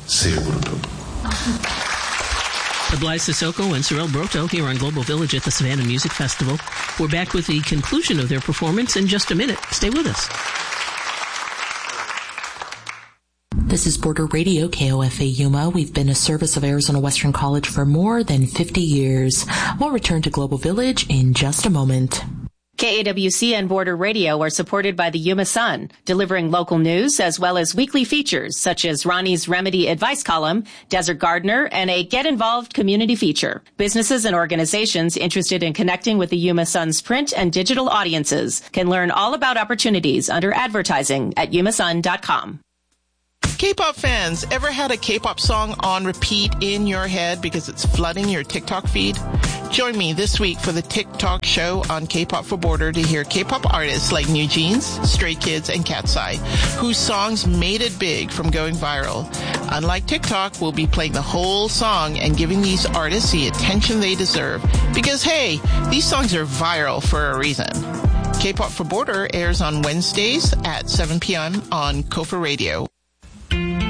Seguro. Blai Sissoko and Sorel Broto here on Global Village at the Savannah Music Festival. We're back with the conclusion of their performance in just a minute. Stay with us. This is Border Radio, KOFA Yuma. We've been a service of Arizona Western College for more than 50 years. We'll return to Global Village in just a moment. KAWC and Border Radio are supported by the Yuma Sun, delivering local news as well as weekly features such as Ronnie's Remedy Advice Column, Desert Gardener, and a Get Involved community feature. Businesses and organizations interested in connecting with the Yuma Sun's print and digital audiences can learn all about opportunities under advertising at yumasun.com. K-pop fans, ever had a K-pop song on repeat in your head because it's flooding your TikTok feed? Join me this week for the TikTok show on K-pop for Border to hear K-pop artists like New Jeans, Stray Kids, and Cat's Eye, whose songs made it big from going viral. Unlike TikTok, we'll be playing the whole song and giving these artists the attention they deserve. Because, hey, these songs are viral for a reason. K-pop for Border airs on Wednesdays at 7 p.m. on Kofa Radio.